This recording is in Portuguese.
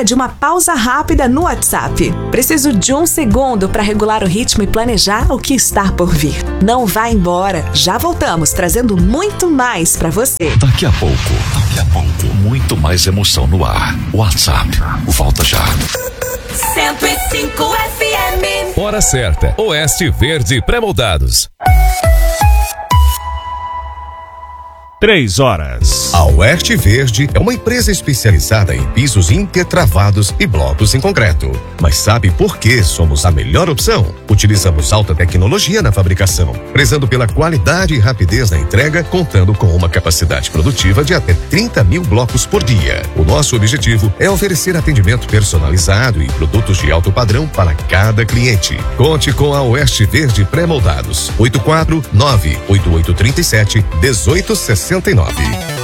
hora de uma pausa rápida no WhatsApp. Preciso de um segundo para regular o ritmo e planejar o que está por vir. Não vá embora, já voltamos trazendo muito mais para você. Daqui a pouco, muito mais emoção no ar. WhatsApp, volta já. 105 FM. Hora certa, Oeste Verde Pré-moldados. 3 horas. A Oeste Verde é uma empresa especializada em pisos intertravados e blocos em concreto. Mas sabe por que somos a melhor opção? Utilizamos alta tecnologia na fabricação, prezando pela qualidade e rapidez na entrega, contando com uma capacidade produtiva de até 30 mil blocos por dia. O nosso objetivo é oferecer atendimento personalizado e produtos de alto padrão para cada cliente. Conte com a Oeste Verde Pré-moldados. 849-8837-1869.